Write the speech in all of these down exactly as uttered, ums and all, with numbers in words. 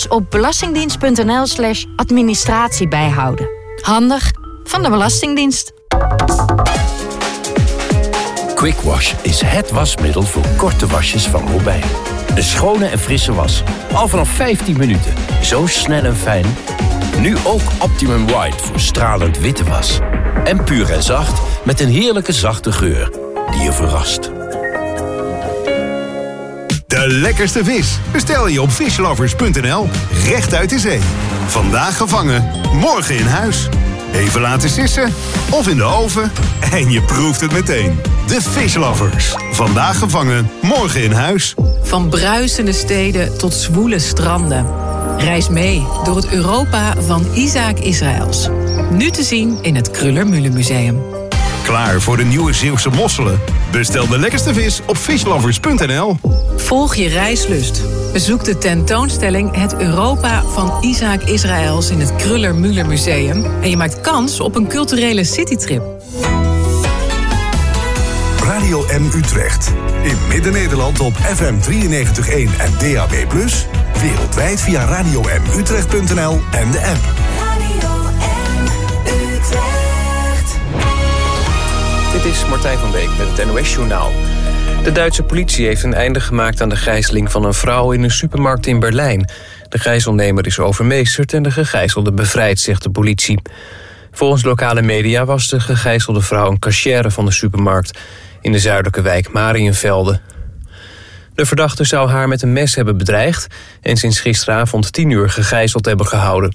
dus op belastingdienst.nl slash administratie bijhouden. Handig van de Belastingdienst. Quick Wash is het wasmiddel voor korte wasjes van Robijn. Een schone en frisse was. Al vanaf vijftien minuten. Zo snel en fijn. Nu ook Optimum White voor stralend witte was. En puur en zacht met een heerlijke zachte geur die je verrast. De lekkerste vis bestel je op fishlovers punt n l. Recht uit de zee. Vandaag gevangen, morgen in huis. Even laten sissen of in de oven en je proeft het meteen. De Fishlovers. Vandaag gevangen, morgen in huis. Van bruisende steden tot zwoele stranden. Reis mee door het Europa van Isaac Israëls. Nu te zien in het Kröller-Müller Museum. Klaar voor de nieuwe Zeeuwse mosselen? Bestel de lekkerste vis op fishlovers punt n l. Volg je reislust. Bezoek de tentoonstelling Het Europa van Isaac Israëls in het Kröller-Müller Museum. En je maakt kans op een culturele citytrip. Radio M Utrecht. In Midden-Nederland op F M drieënnegentig komma één en D A B plus. Wereldwijd via radio m utrecht punt n l en de app. Radio M Utrecht. Dit is Martijn van Beek met het N O S-journaal. De Duitse politie heeft een einde gemaakt aan de gijzeling van een vrouw in een supermarkt in Berlijn. De gijzelnemer is overmeesterd en de gegijzelde bevrijd, zegt de politie. Volgens lokale media was de gegijzelde vrouw een cachère van de supermarkt in de zuidelijke wijk Mariënvelde. De verdachte zou haar met een mes hebben bedreigd en sinds gisteravond tien uur gegijzeld hebben gehouden.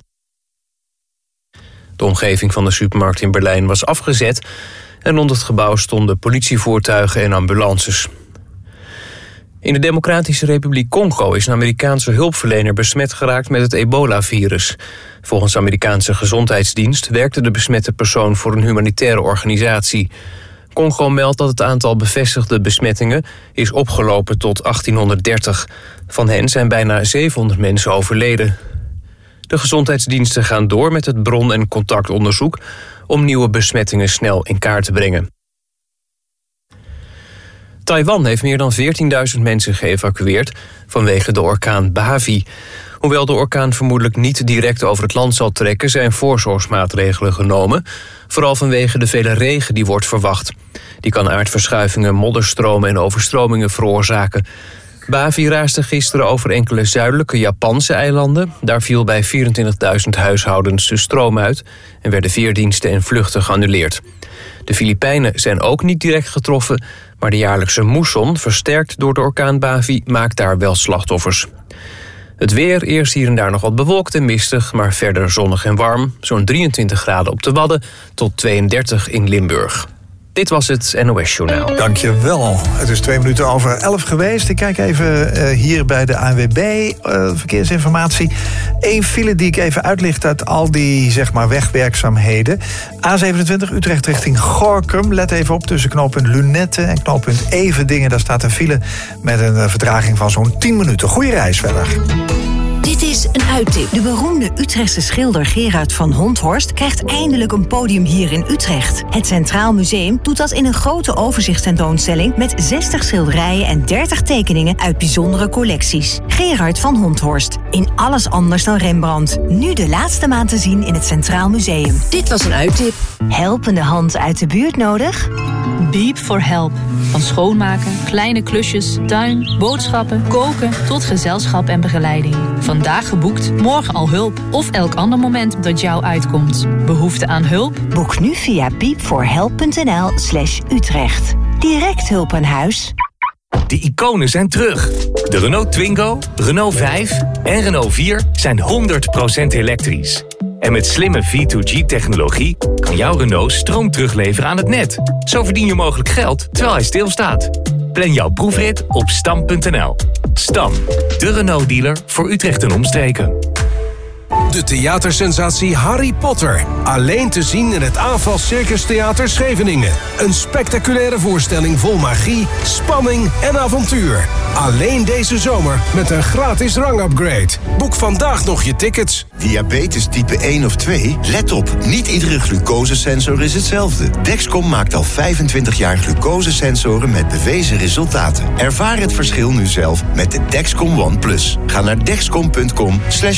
De omgeving van de supermarkt in Berlijn was afgezet en rond het gebouw stonden politievoertuigen en ambulances. In de Democratische Republiek Congo is een Amerikaanse hulpverlener besmet geraakt met het ebola-virus. Volgens de Amerikaanse Gezondheidsdienst werkte de besmette persoon voor een humanitaire organisatie. Congo meldt dat het aantal bevestigde besmettingen is opgelopen tot achttienhonderddertig. Van hen zijn bijna zevenhonderd mensen overleden. De gezondheidsdiensten gaan door met het bron- en contactonderzoek om nieuwe besmettingen snel in kaart te brengen. Taiwan heeft meer dan veertienduizend mensen geëvacueerd vanwege de orkaan Bavi. Hoewel de orkaan vermoedelijk niet direct over het land zal trekken, zijn voorzorgsmaatregelen genomen, vooral vanwege de vele regen die wordt verwacht. Die kan aardverschuivingen, modderstromen en overstromingen veroorzaken. Bavi raasde gisteren over enkele zuidelijke Japanse eilanden. Daar viel bij vierentwintigduizend huishoudens de stroom uit en werden veerdiensten en vluchten geannuleerd. De Filipijnen zijn ook niet direct getroffen, maar de jaarlijkse moesson, versterkt door de orkaan Bavi, maakt daar wel slachtoffers. Het weer, eerst hier en daar nog wat bewolkt en mistig, maar verder zonnig en warm. Zo'n drieëntwintig graden op de Wadden tot tweeëndertig in Limburg. Dit was het N O S-journaal. Dankjewel. Het is twee minuten over elf geweest. Ik kijk even uh, hier bij de A N W B, uh, verkeersinformatie. Eén file die ik even uitlicht uit al die zeg maar wegwerkzaamheden. A zevenentwintig Utrecht richting Gorinchem. Let even op tussen knooppunt Lunette en knooppunt Everdingen. Daar staat een file met een uh, vertraging van zo'n tien minuten. Goeie reis verder. Dit is een uittip. De beroemde Utrechtse schilder Gerard van Honthorst krijgt eindelijk een podium hier in Utrecht. Het Centraal Museum doet dat in een grote overzichtstentoonstelling met zestig schilderijen en dertig tekeningen uit bijzondere collecties. Gerard van Honthorst. In alles anders dan Rembrandt. Nu de laatste maand te zien in het Centraal Museum. Dit was een uittip. Helpende hand uit de buurt nodig? Beep for Help. Van schoonmaken, kleine klusjes, tuin, boodschappen, koken tot gezelschap en begeleiding. Vandaag geboekt, morgen al hulp of elk ander moment dat jou uitkomt. Behoefte aan hulp? Boek nu via beep for help punt n l slash Utrecht. Direct hulp aan huis. De iconen zijn terug. De Renault Twingo, Renault vijf en Renault vier zijn honderd procent elektrisch. En met slimme V twee G-technologie kan jouw Renault stroom terugleveren aan het net. Zo verdien je mogelijk geld terwijl hij stilstaat. Plan jouw proefrit op stam punt n l. Stam, de Renault-dealer voor Utrecht en omstreken. De theatersensatie Harry Potter. Alleen te zien in het Aanval Circus Theater Scheveningen. Een spectaculaire voorstelling vol magie, spanning en avontuur. Alleen deze zomer met een gratis rangupgrade. Boek vandaag nog je tickets. Diabetes type één of twee? Let op, niet iedere glucosesensor is hetzelfde. Dexcom maakt al vijfentwintig jaar glucosesensoren met bewezen resultaten. Ervaar het verschil nu zelf met de Dexcom One Plus. Ga naar dexcom punt com slash